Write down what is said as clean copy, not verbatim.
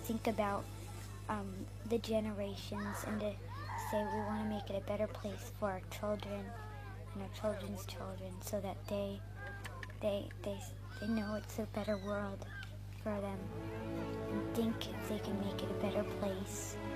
think about the generations and to say we want to make it a better place for our children and our children's children, so that they they know it's a better world for them and think they can make it a better place.